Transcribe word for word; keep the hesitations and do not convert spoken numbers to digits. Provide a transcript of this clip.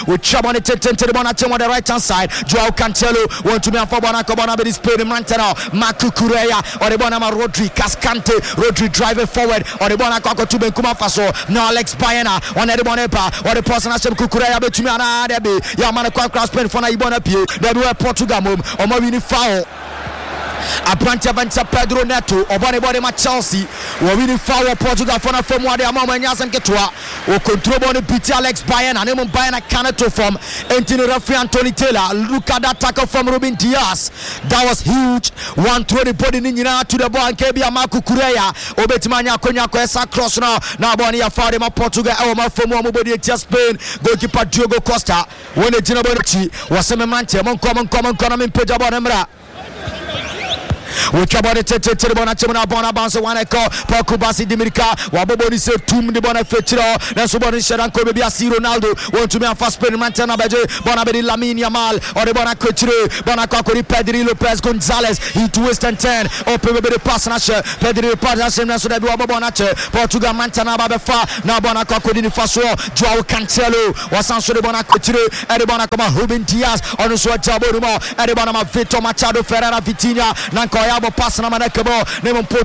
with Chabon it to the Bona on the right hand side. Joao Cancelo want to be a Fabana Cabana but he's playing Mantana, Marco Correa or the Bonama Rodri, Cascante, Rodri driving forward or the Bona Coco to Benkuma Faso. Now Alex Bayana on the Bonepa or the person as Kukurea Betumana Debi, Yamana Cross Pen for Ibona Pio, they were Portugal mum or Mobini foul. Abrante Vanta Pedro Neto obone body ma Chelsea we winning foul Portugal for na from wade amama nyasem ketwa o control ball beat Alex Bayern and him Bayern canato from Anthony referee Anthony Taylor. Look at that tackle from Ruben Diaz, that was huge. One throw the body nyina to the ball and K B Marco Correa obetimanya konya ko esa cross now na ball ya foul ma Portugal e ma from mo body etia Spain goalkeeper Diogo Costa when the jinabo chi wasem mante mon come come come me page ball emra we trouble the tete to the bona chimona bona bounce one echo Pokubasi Dimirika waboboni se tum the bona fetiro na so bona shadan ko be asi Ronaldo want to me a fast spin Mantana beje bona be Lamine Yamal or the bona kutire bona kokori Pedri Lopez Gonzalez he twist and turn open be the pass na she Pedri pass na so that we wabona che Portugal Mantana ba be fa na bona kokori ni faso Joao Cancelo wasanso the bona kutire e the bona kama Ruben Diaz on so jabo rumo e the bona ma Vitor Machado Ferreira Vitinha na Yabo pass na manekebo.